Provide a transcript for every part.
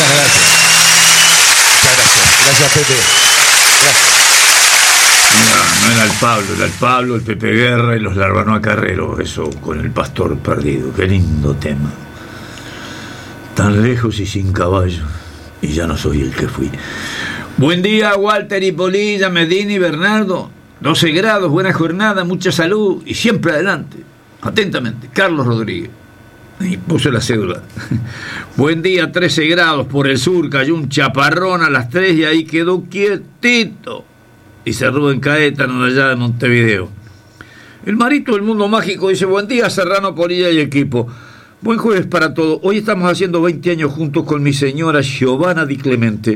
Muchas gracias. Muchas gracias. Gracias, Pepe. Gracias. No era el Pablo, el Pepe Guerra y los Larbanoa Carrero, eso con el pastor perdido. Qué lindo tema. Tan lejos y sin caballo, y ya no soy el que fui. Buen día, Walter y Polilla, Medina y Bernardo. 12 grados, buena jornada, mucha salud y siempre adelante. Atentamente, Carlos Rodríguez. Y puso la cédula. Buen día, 13 grados por el sur, cayó un chaparrón a las 3 y ahí quedó quietito. Dice Rubén Caétano de allá de Montevideo. El Marito del Mundo Mágico dice: buen día, Serrano, Polilla y equipo. Buen jueves para todos. Hoy estamos haciendo 20 años juntos con mi señora Giovanna Di Clemente.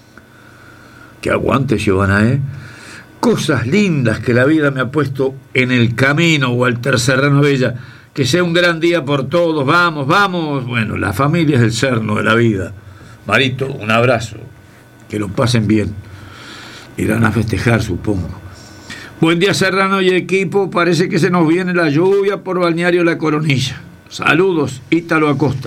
Que aguante, Giovanna, ¿eh? Cosas lindas que la vida me ha puesto en el camino, Walter Serrano Bella. Que sea un gran día por todos. Vamos, vamos. Bueno, la familia es el cerno de la vida. Marito, un abrazo. Que lo pasen bien. Irán a festejar, supongo. Buen día, Serrano y equipo. Parece que se nos viene la lluvia por Balneario La Coronilla. Saludos, Ítalo Acosta.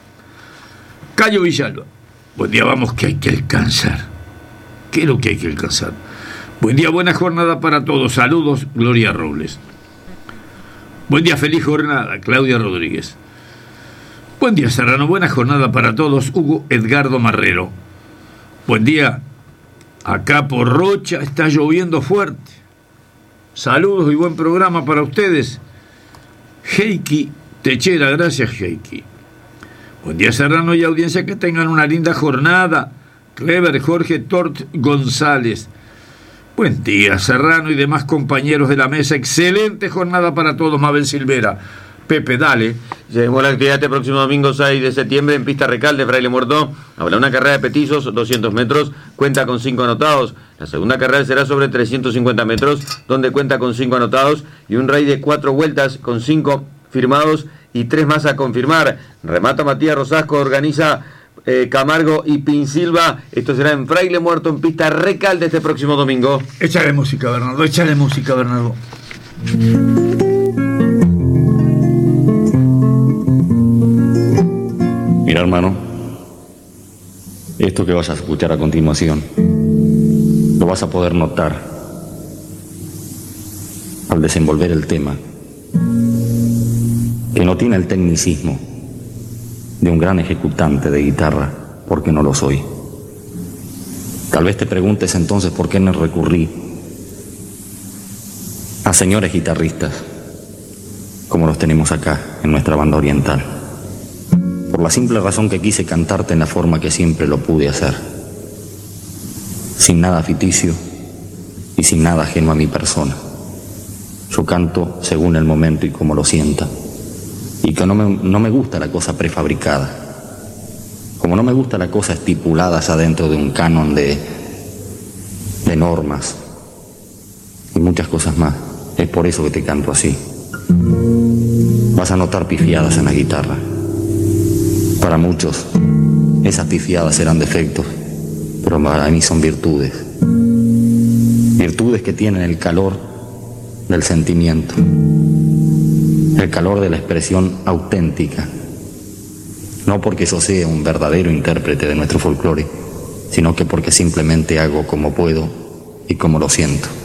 Cayo Villalba. Buen día, vamos, que hay que alcanzar. ¿Qué es lo que hay que alcanzar? Buen día, buena jornada para todos. Saludos, Gloria Robles. Buen día, feliz jornada, Claudia Rodríguez. Buen día, Serrano, buena jornada para todos. Hugo Edgardo Marrero. Buen día. Acá por Rocha está lloviendo fuerte. Saludos y buen programa para ustedes. Heiki Techera, gracias, Heiki. Buen día, Serrano y audiencia, que tengan una linda jornada. Clever Jorge Tort González. Buen día, Serrano y demás compañeros de la mesa. Excelente jornada para todos, Mabel Silvera. Pepe, dale. Seguimos la actividad este próximo domingo 6 de septiembre en Pista Recalde, Fraile Muerto. Habrá una carrera de petizos, 200 metros, cuenta con 5 anotados. La segunda carrera será sobre 350 metros, donde cuenta con 5 anotados. Y un raid de 4 vueltas con 5 firmados y 3 más a confirmar. Remata Matías Rosasco, organiza Camargo y Pinsilva. Esto será en Fraile Muerto, en Pista Recalde este próximo domingo. Échale música, Bernardo, échale música, Bernardo. Mira, hermano, esto que vas a escuchar a continuación lo vas a poder notar al desenvolver el tema, que no tiene el tecnicismo de un gran ejecutante de guitarra, porque no lo soy. Tal vez te preguntes entonces por qué no recurrí a señores guitarristas como los tenemos acá en nuestra banda oriental. Por la simple razón que quise cantarte en la forma que siempre lo pude hacer, sin nada ficticio y sin nada ajeno a mi persona. Yo canto según el momento y como lo sienta, y que no me gusta la cosa prefabricada, como no me gusta la cosa estipuladas adentro de un canon de normas y muchas cosas más. Es por eso que te canto así. Vas a notar pifiadas en la guitarra. Para muchos, esas pifiadas serán defectos, pero para mí son virtudes. Virtudes que tienen el calor del sentimiento, el calor de la expresión auténtica. No porque yo sea un verdadero intérprete de nuestro folclore, sino que porque simplemente hago como puedo y como lo siento.